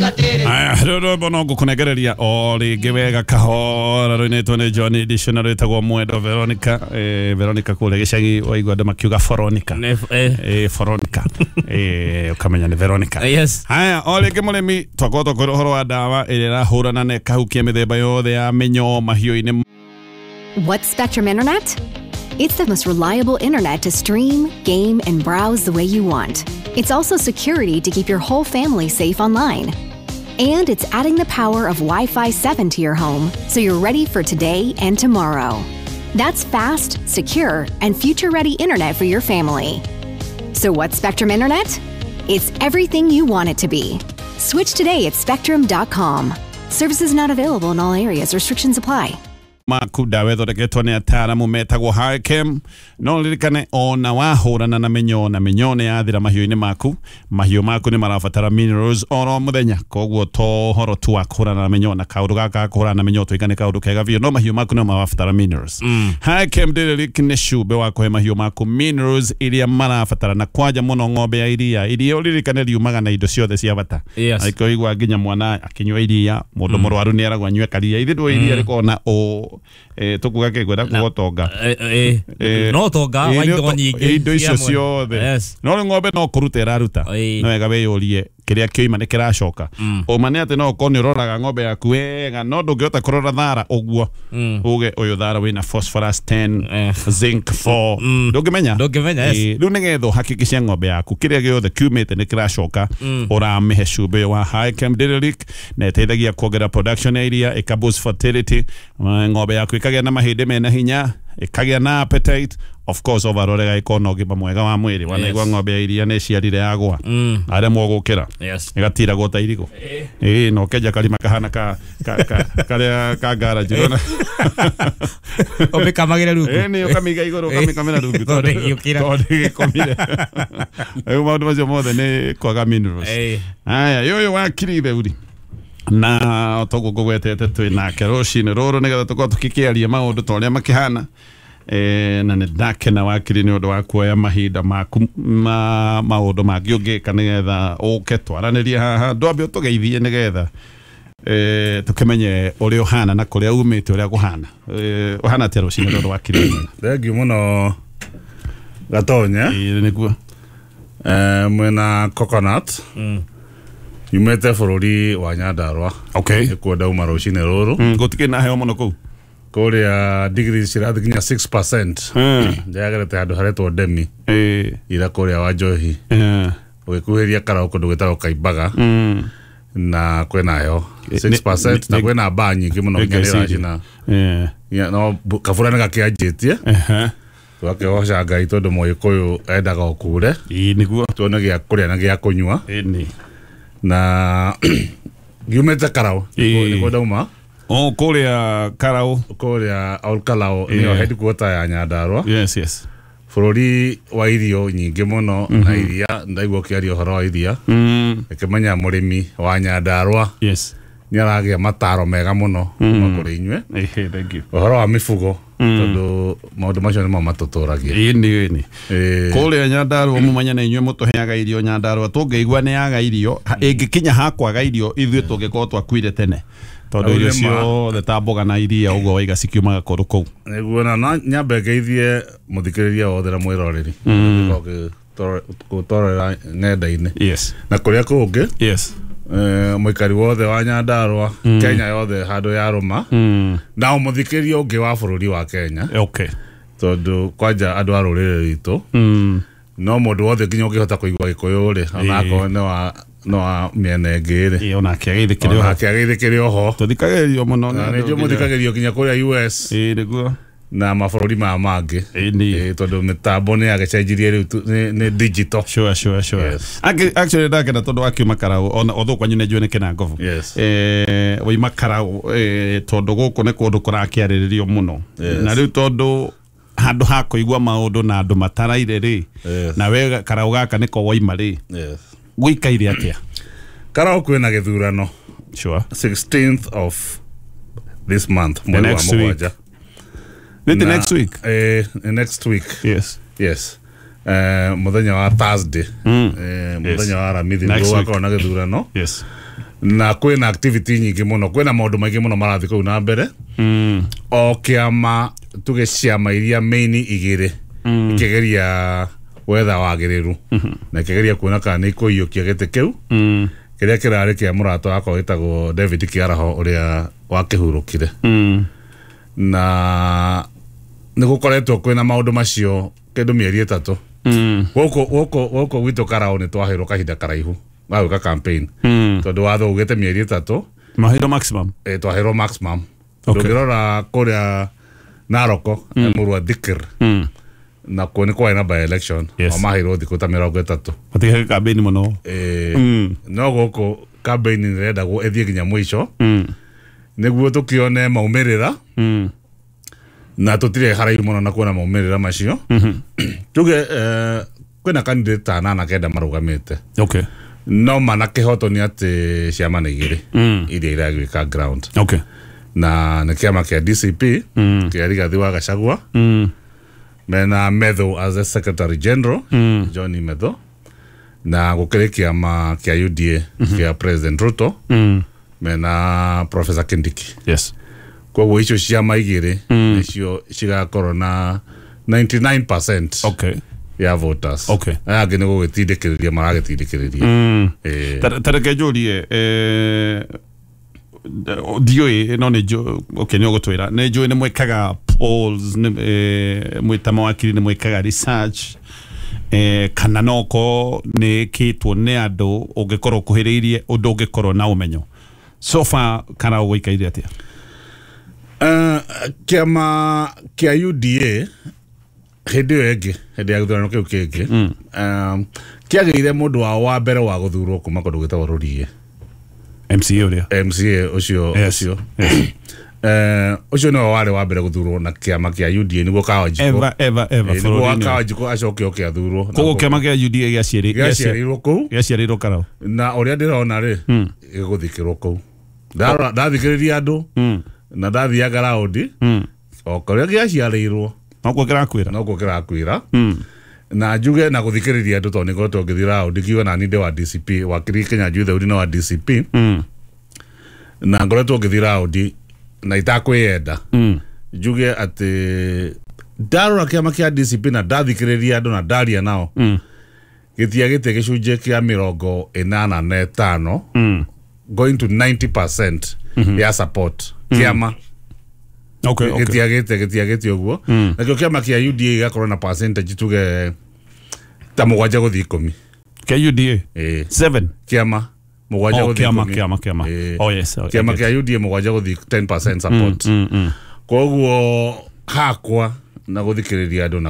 Rero bono gukunegereria o ringi wega kahora ruinetwo ni John Edition rwitagwo Mwendo Veronica Veronica kule gicagi waigua andu makiuga Veronica Veronica ukamenya ni Veronica. Yes. Haya o ringi murimi twakorwo tukiri uhoro wa dawa iri irahurana na ikahukia mithemba yothe ya minyo mahiu-ini. What's Spectrum Internet? It's the most reliable internet to stream, game, and browse the way you want. It's also security to keep your whole family safe online. And it's adding the power of Wi-Fi 7 to your home, so you're ready for today and tomorrow. That's fast, secure, and future-ready internet for your family. So what's Spectrum Internet? It's everything you want it to be. Switch today at spectrum.com. Services not available in all areas. Restrictions apply. Maku dawa thondeketwo ni ataramu metagwo Hachem no ririkane ona wahurana na minyo ni yathira mahiu-ini maku ni marabatara minerals oro muthenya koguo to horo tu akurana na minyo na kaundu gaka kurana na minyo tuikane kaundu kega biu no mahiu maku no marabatara minerals. Hachem ndirikane cube wa kuhe mahiu maku minerals iria marabatara na kwaja muno ng'ombe ya iria ririkane riumaga na indo ciothe cia bata. Aiko igwa nginya mwana akinywa iria mundu murwaru ni aragwa nywe karia ithu iria rikona o tukuga kegwenda kugotonga no tonga waindo nyingi indo icio ciothe no ng'ombe no kuruta iraruta no wega weyurie kiria kioima ni kiracoka umane ati no koni uroraga ng'ombe yaku wega no ndungihota kurora thara uguo uge uyu thara wina phosphorus 10 zinc 4 ndungimenya riu nigetha hakikisha ng'ombe yaku kiria giothe kiumite ni kiracoka uramihe cube wa Hachem Derelic na iteithagia kuongera production area ikaboost fertility ng'ombe yaku ikagia na mahindi mena hinya ikagia na appetite of course overall ikono ngima mwega wa mwiri wanaigwa ng'ombe ya iria ni ciarire yagwa are mogukira igatira gota irigo no keja kalima kahana ka garage rona obikamagire ruku ni ukamiga igoro ukamira ruku todi komire maundu macio mothe ni kwaga minerals. Haya yoyo wakiribe uri na togo gogwetete twinake rucini ruru nigetha tukorwo tukikiaria maundu toria makihana na ni ndakena wakiri ni undu wa kuoya mahinda maku maundu mangi ungika nigetha uke twaranirie haha ndwambe utugeithie nigetha tukimenye uria uhana na kuria umite uria guhana uhana atia rucini ruru wakiri. Thengiu muno Gatonya niguo mwena coconut yumete bururi wa Nyandarua ikuo ndauma rucini ruru gutike na heo muno kuu kuria degrees cirathikinya 6% njagerete handu haretwo Demi ira kuria wa Njohi ugikuhiria karau kundu gwetagwo Kaimbaga na kwena yo 6% na kwena baa nyingi muno nginya no kabura ni gakianjitie wakeosha ngai tondu Muikuyu endaga okure niguo tuone gia kuria na gia kunywa na giumete karau niguo ndauma kuria karau kuria Olkalao niyo headquarter ya Nyandarua. Yes bururi wa irio nyingi muno na iria ndaigua kiario horo wa iria ikimenya murimi wa Nyandarua ni aragia mataro mega muno makuri inywe thank you horo wa mifugo tondu maundu macio ni matuturagia ni kuria Nyandarua mumanya na inywe mutuheaga irio Nyandarua tungeigua ni yaga irio ingikinya hakwaga irio ithuĩ tungikorwo twakuire tene tondu irio ciothe ta mboga na iria uguo waiga cikiumaga kundu kuu niguo na nyambe ngeithie muthikiriria wothe na mwiroreri gutorera ng'enda-ini na kuria kungi muikari wothe wa Nyandarua Kenya yothe handu ya ruma na muthikiriria ungi wa bururi wa Kenya tondu kwanja andu a ruriri ritu no mundu wothe nginya ungihota kuigua Gikuyu ri onako no miene ngiri ona kiagithikirio ho tuthikagirio muno ndio muthikagirio kinya kuria US niguo na mabururi mangi tondu mitambo ni agacenjirie riu ni digital sure actually ndakena tondu akiuma karau ona othu kwanyu ne njune kena ngovu waima karau tondu guku ni kundu kurakiariririo muno na riu tondu handu ha kuigua maundu na andu mataraire ri na wega karau gaka niko waima ri guikaire atia karau kwina githurano 16th of this month next week next week yes muthenya wa Thursday muthenya wa Aramithi ndio wako na githurano na kwina activity nyingi muno kwina maundu maingi muno marathi kuu na mbere o kiama tuge ciama iria main igire ikigeria wetha wagiriru na ikigeria kuona kana ikoiyukia gite kiu kiria kirari kia murato wako witagwo David Kiaraho uria wakihurukire na nigukoretwo kwina maundu macio kindu mieri 3 goko gwito Karao ni twahirwo kahinda karaihu gwika campaign tondu wathugite mieri 3 mahiro maximum twahirwo maximum ndugirora kuria Naroko murwa Dikir na kone kwa ina by election mahirwo thikuta 30 matiga campaign muno no goko campaign ni reda go ethie ginya mwisho niguo tukione maumirira na tutire haraihu muno na kuona maumirira macio tuge kwina candidate na kenda marugamite no mana kihoto ni ati ciama na igiri iria iragwika ground na na kiama kia DCP kia Rigathi wa Gachagua mena Medho as the Secretary General Johnny Medho na gukire kiama kia UDA kia President Ruto mena Professor Kindiki kwa icio ciama igiri nicio cigakorwo na 99% ya voters agene go gitindikiriria maragitindikiriria tareke julie dioi no ne jo nyo gutwira ne jo ne mwekaga polls ne mwitama wakiri ne mwekaga research kana noko ne kitwo ne ando ugikorwo kuhiriirie undu ugikorwo na umenyo so far kana ugoikaire atia kiama kia UDA hede ege hede agudana kiu keke kiagire mundu wa mbere wa guthurwo kuma kundu gwitagwo Rurie MCA ucio ucio no wale wa mbere guthurwo na kiama kia UDA niguo Kawajiko ever Kawajiko acoke okiathurwo kogo kiama kia UDA giaciarirwo kuu giaciarirwo Karao na uria ndirona ri iguthikirwo kuu ndathikiriria andu na ndathiaga raundi o koria giaciarirwo no kwira na njuge na guthikiriria andu to niko to ngithira raundi kiwa na ninde wa DCP wa Kenya Juthe uri no wa DCP na ngoretwo ngithira raundi na itakwenda njuge ati ndarora kiama kia DCP na ndathikiriria andu na ndaria nao githia gite gicunje kia 85 going to 90% ya support kiama getiagete oguo na kio kiama kia UDA gakorwo na percentage tuge ta mugwanja guthi 10 kia UDA 7 kiama mugwanja guthi kiama yes kiama kia UDA mugwanja guthi 10% support koguo hakwa na guthikiriria andu